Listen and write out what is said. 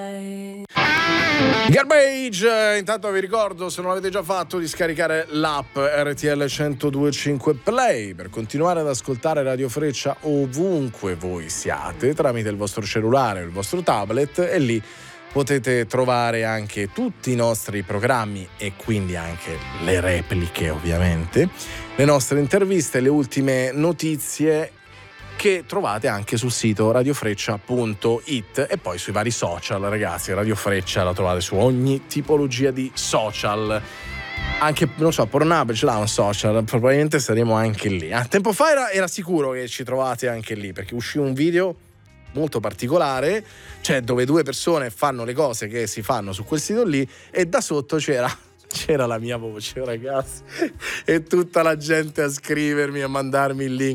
Garbage, intanto vi ricordo, se non l'avete già fatto, di scaricare l'app RTL 102.5 Play per continuare ad ascoltare Radio Freccia ovunque voi siate tramite il vostro cellulare o il vostro tablet, e lì potete trovare anche tutti i nostri programmi e quindi anche le repliche, ovviamente, le nostre interviste, le ultime notizie che trovate anche sul sito radiofreccia.it e poi sui vari social, ragazzi. Radio Freccia la trovate su ogni tipologia di social, anche, non so, Pornhub ce l'ha un social, probabilmente saremo anche lì. Tempo fa era sicuro che ci trovate anche lì, perché uscì un video molto particolare, cioè dove due persone fanno le cose che si fanno su quel sito lì, e da sotto c'era la mia voce, ragazzi, e tutta la gente a scrivermi, a mandarmi il link.